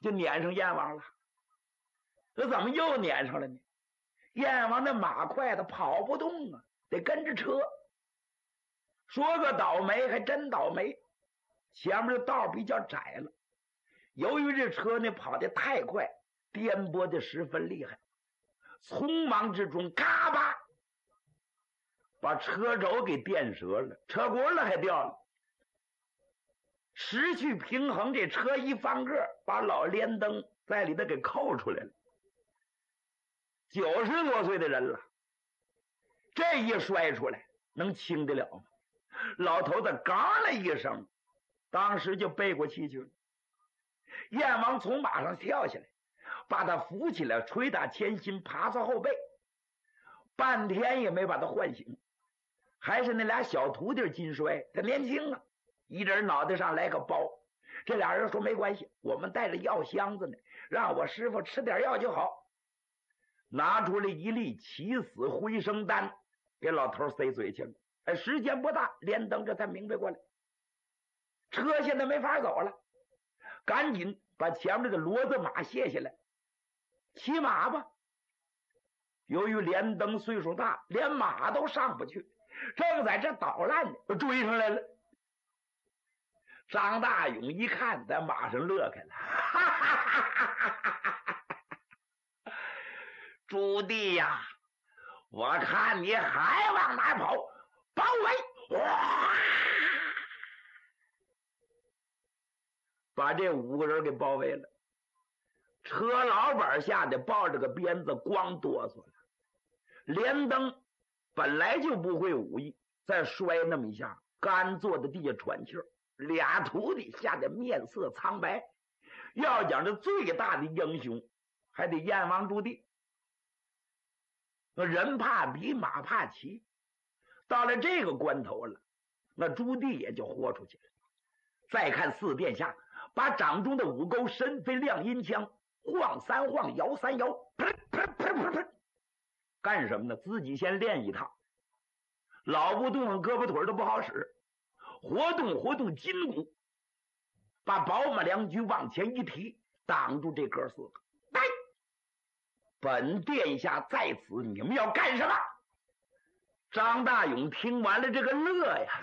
就撵上燕王了。这怎么又撵上了呢？燕王那马快的跑不动啊，得跟着车。说个倒霉还真倒霉，前面的道比较窄了，由于这车呢跑得太快，颠簸的十分厉害，匆忙之中嘎巴把车轴给电折了，车轱辘还掉了。失去平衡，这车一翻个，把老连登在里头给扣出来了。90多岁的人了，这一摔出来能轻得了吗？老头子嘎了一声，当时就背过气去了。燕王从马上跳下来，把他扶起来，捶打前心，爬到后背，半天也没把他唤醒。还是那俩小徒弟金衰，他年轻啊，一人脑袋上来个包。这俩人说没关系，我们带着药箱子呢，让我师傅吃点药就好。拿出了一粒起死回生丹，给老头塞嘴去了。时间不大，连登这才明白过来，车现在没法走了，赶紧把前面的骡子马卸下来，骑马吧。由于连登岁数大，连马都上不去，正在这捣乱呢，追上来了。张大勇一看，在马上乐开了，哈哈哈哈哈哈！朱棣呀，我看你还往哪跑？包围！哇！把这5个人给包围了。车老板吓得抱着个鞭子光哆嗦了。连登本来就不会武艺，再摔那么一下，干坐在地下喘气儿。俩徒弟吓得面色苍白。要讲这最大的英雄，还得燕王朱棣。人怕比马怕骑，到了这个关头了，那朱棣也就豁出去了。再看四殿下把掌中的五钩神飞亮阴枪晃3晃，摇3摇，噗噗噗噗噗，干什么呢？自己先练一趟，老不动胳膊腿都不好使，活动筋骨，把宝马良驹往前一提，挡住这哥4个。来，本殿下在此，你们要干什么？张大勇听完了这个乐呀，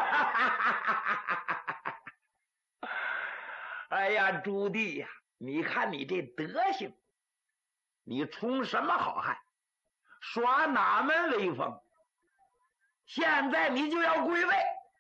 哎呀，朱棣呀，你看你这德行，你充什么好汉，耍哪门威风？现在你就要归位。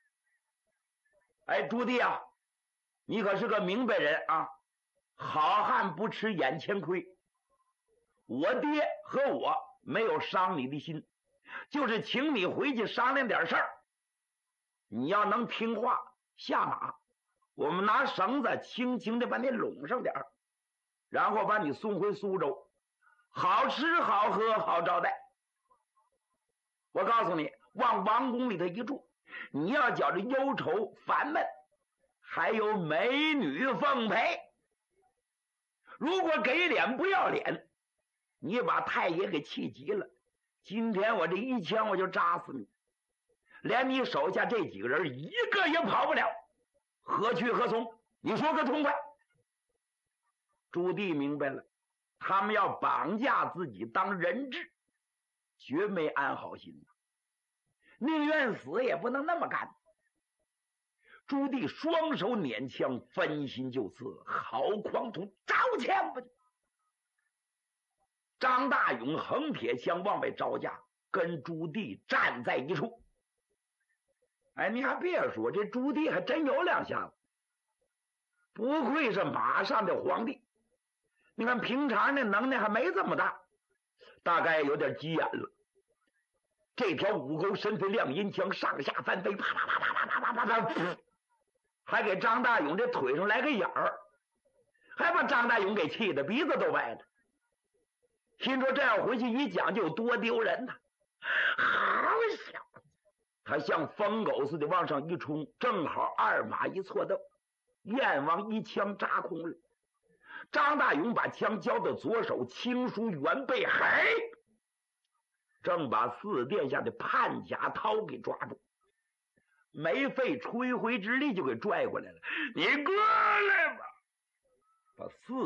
哎，朱棣啊，你可是个明白人啊，好汉不吃眼前亏。我爹和我没有伤你的心，就是请你回去商量点事儿。你要能听话下马，我们拿绳子轻轻的把你拢上点儿，然后把你送回苏州，好吃好喝好招待。我告诉你，往王宫里头一住，你要觉着忧愁烦闷，还有美女奉陪。如果给脸不要脸，你把太爷给气急了，今天我这一枪我就扎死你，连你手下这几个人一个也跑不了，何去何从？你说个痛快。朱棣明白了，他们要绑架自己当人质，绝没安好心，宁愿死也不能那么干。朱棣双手捻枪，分心就刺，好狂徒，招枪吧！张大勇横铁枪往外招架，跟朱棣站在一处。哎，你还别说，这朱棣还真有两下子，不愧是马上的皇帝。你看平常那能耐还没这么大，大概有点急眼了。这条五钩神飞亮阴枪上下翻飞，啪啪啪啪啪啪啪啪啪，还给张大勇这腿上来个眼儿，还把张大勇给气得鼻子都歪了。心说这样回去一讲就多丢人呐！好小子，他像疯狗似的往上一冲，正好二马一错蹬，燕王一枪扎空了。张大勇把枪交到左手，轻舒圆背，嘿，正把四殿下的潘甲涛给抓住，没费吹灰之力就给拽过来了。你过来吧，把四